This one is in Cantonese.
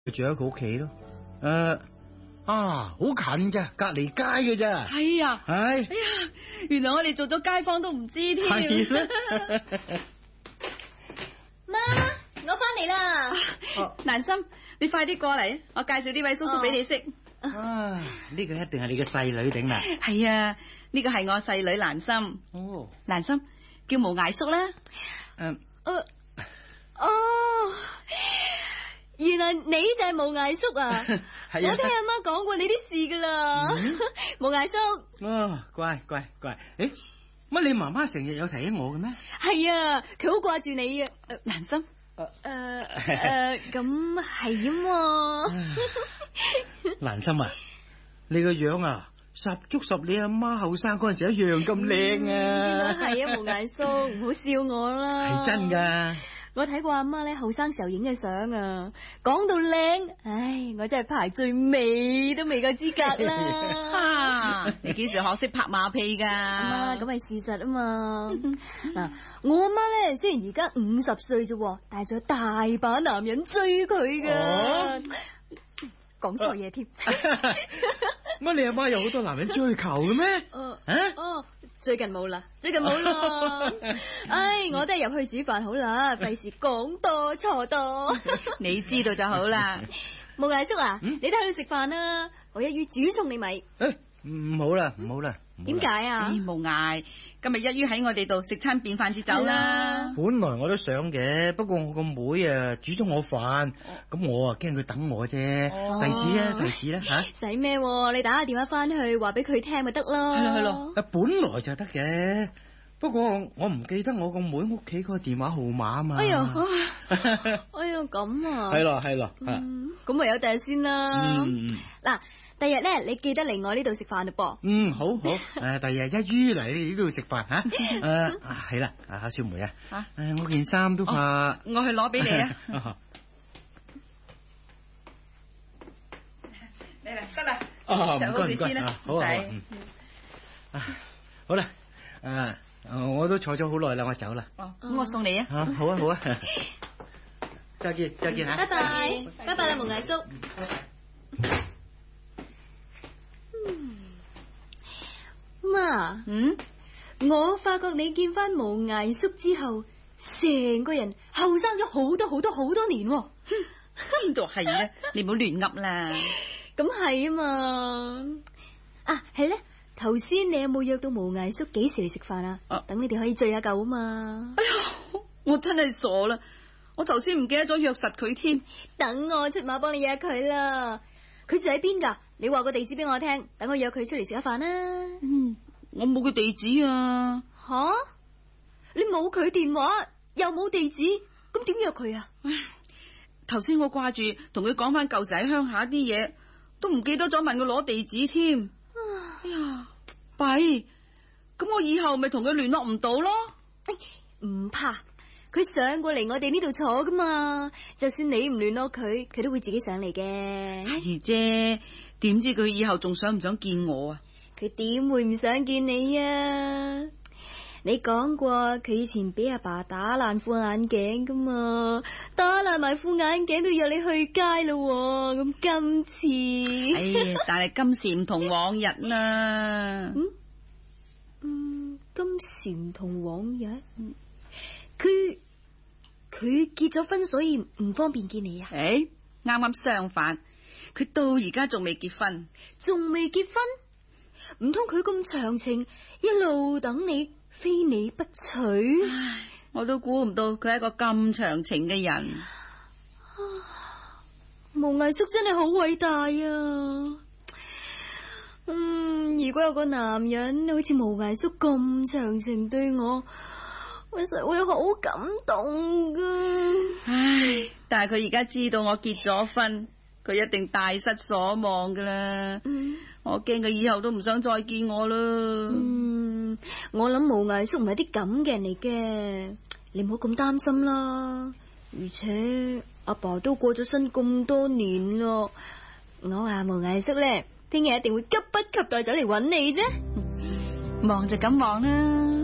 住喺佢屋企咯。好近咋，隔籬街嘅咋。 係啊， 係。 哎呀，原來我哋做咗街坊都唔知添。 係啦。 媽，我翻嚟啦。 蘭心，你快啲過嚟，我介紹呢位叔叔俾你識。 呢個一定係你嘅細女頂啦。 係啊，呢個係我細女蘭心。 哦， 蘭心叫無涯叔啦。 原來你就係無涯叔啊！ 係啊， 我聽阿媽講過你啲事噶啦。無涯叔。 乖。誒，乜你媽媽成日有提起我嘅咩？ 係啊，佢好掛住你啊。 蘭心。 咁係啊嘛。 蘭心啊，你個樣啊，十足十你阿媽後生嗰陣時一樣咁靚啊！ 係啊，無涯叔，唔好笑我啦。 係真噶。 我睇過阿媽咧後生時候影嘅相啊，講到靚，唉，我真係排最尾都未夠資格啦。 你幾時學識拍馬屁噶？ 阿媽，咁係事實啊嘛。嗱，我阿媽咧雖然而家50歲啫，但係仲有大把男人追佢噶。講錯嘢添。 乜你阿媽有好多男人追求嘅咩？ 最近冇啦。唉，我都係入去煮飯好啦，費事講多錯多。 你知道就好啦。 無涯叔啊，你都喺度食飯啦，我一於煮餸你咪。 唔好啦。 點解啊？ 無涯，今日一於喺我哋度食餐便飯節走啦。 本來我都想嘅，不過我個妹啊煮咗我飯，咁我啊驚佢等我啫。第時啦吓。 使咩？你打個電話翻去話俾佢聽咪得咯。 係咯。 本來就得嘅，不過我唔記得我個妹屋企個電話號碼啊嘛。 哎呀，咁啊。 係咯。 咁唯有第日先啦。嗱。第日咧，你記得嚟我呢度食飯嘞噃。 好。第日一於嚟你呢度食飯吓。係啦，阿小梅啊。我件衫都怕。 我去攞俾你啊。你嚟得啦。 唔該先啦。好。好啦，我都坐咗好耐啦，我走啦。 咁我送你啊。 好啊。再見吓。 拜拜啦，無涯叔。媽，我發覺你見翻無涯叔之後，成個人後生咗好多年。 邊度係咧？你唔好亂噏啦。 咁係啊嘛。係咧，頭先你有冇約到無涯叔幾時嚟食飯啊？等你哋可以聚下舊啊嘛。 哎呀，我真係傻啦，我頭先唔記得咗約實佢添。 等我出馬幫你約佢啦。佢住喺邊噶？你話個地址俾我聽，等我約佢出嚟食下飯啦。 我冇佢地址啊。 吓？你冇佢電話，又冇地址，咁點約佢啊？ 頭先我掛住同佢講翻舊時喺鄉下啲嘢，都唔記得咗問佢攞地址添。哎呀，弊！咁我以後咪同佢聯絡唔到咯。 唔怕，佢上過嚟我哋呢度坐噶嘛。就算你唔聯絡佢，佢都會自己上嚟嘅。 係啫，點知佢以後仲想唔想見我啊？ 佢點會唔想見你啊？你講過佢以前俾阿爸打爛副眼鏡噶嘛，打爛埋副眼鏡都約你去街咯。咁今次， 但係今時唔同往日啦。 今時唔同往日。佢結咗婚，所以唔方便見你啊？ 啱啱相反，佢到而家仲未結婚。 仲未結婚？唔通佢咁長情，一路等你，非你不娶？ 我都估唔到佢係一個咁長情嘅人。 無涯叔真係好偉大啊！如果有個男人好似無涯叔咁長情對我實會好感動噶。 但係佢而家知道我結咗婚，佢一定大失所望噶啦。我驚佢以後都唔想再見我啦。 我諗無涯叔唔係啲咁嘅人嚟嘅，你唔好咁擔心啦。而且阿爸都過咗身咁多年咯，我話無涯叔咧，聽日一定會急不及待走嚟揾你啫。 忙就咁忙啦。